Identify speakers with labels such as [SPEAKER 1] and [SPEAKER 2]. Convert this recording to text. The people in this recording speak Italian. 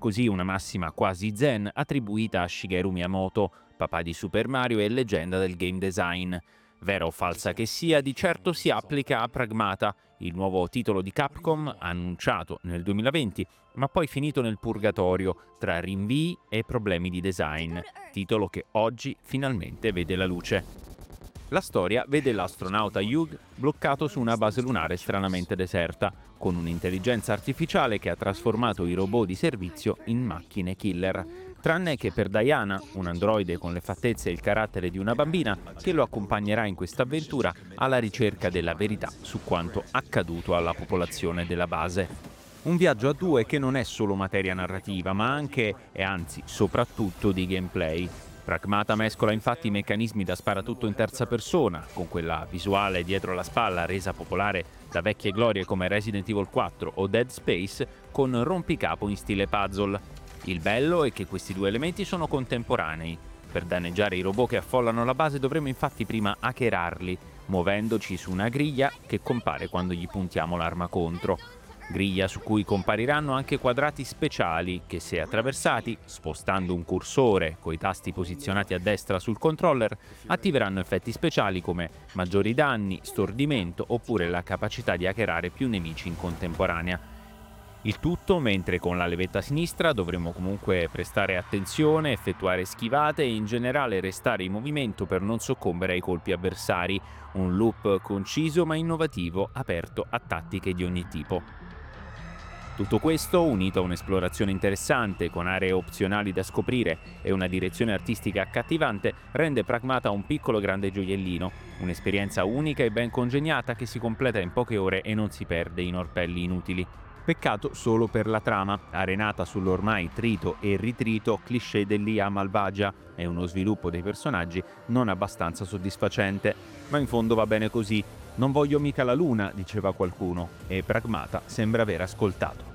[SPEAKER 1] così una massima quasi zen attribuita a Shigeru Miyamoto, papà di Super Mario e leggenda del game design. Vera o falsa che sia, di certo si applica a Pragmata, il nuovo titolo di Capcom annunciato nel 2020, ma poi finito nel purgatorio tra rinvii e problemi di design, titolo che oggi finalmente vede la luce. La storia vede l'astronauta Hugh bloccato su una base lunare stranamente deserta, con un'intelligenza artificiale che ha trasformato i robot di servizio in macchine killer. Tranne che per Diana, un androide con le fattezze e il carattere di una bambina, che lo accompagnerà in questa avventura alla ricerca della verità su quanto accaduto alla popolazione della base. Un viaggio a due che non è solo materia narrativa, ma anche, e anzi soprattutto, di gameplay. Pragmata mescola infatti i meccanismi da sparatutto in terza persona, con quella visuale dietro la spalla resa popolare da vecchie glorie come Resident Evil 4 o Dead Space, con rompicapo in stile puzzle. Il bello è che questi due elementi sono contemporanei. Per danneggiare i robot che affollano la base dovremo infatti prima hackerarli, muovendoci su una griglia che compare quando gli puntiamo l'arma contro. Griglia su cui compariranno anche quadrati speciali che, se attraversati, spostando un cursore coi tasti posizionati a destra sul controller, attiveranno effetti speciali come maggiori danni, stordimento oppure la capacità di hackerare più nemici in contemporanea. Il tutto mentre con la levetta sinistra dovremo comunque prestare attenzione, effettuare schivate e in generale restare in movimento per non soccombere ai colpi avversari, un loop conciso ma innovativo aperto a tattiche di ogni tipo. Tutto questo, unito a un'esplorazione interessante, con aree opzionali da scoprire e una direzione artistica accattivante, rende Pragmata un piccolo grande gioiellino, un'esperienza unica e ben congegnata che si completa in poche ore e non si perde in orpelli inutili. Peccato solo per la trama, arenata sull'ormai trito e ritrito cliché dell'IA malvagia e uno sviluppo dei personaggi non abbastanza soddisfacente. Ma in fondo va bene così. Non voglio mica la luna, diceva qualcuno, e Pragmata sembra aver ascoltato.